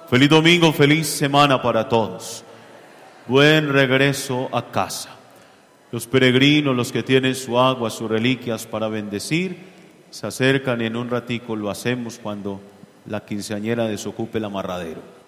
Feliz domingo, feliz semana para todos. Buen regreso a casa. Los peregrinos, los que tienen su agua, sus reliquias para bendecir, se acercan y en un ratico lo hacemos cuando la quinceañera desocupe el amarradero.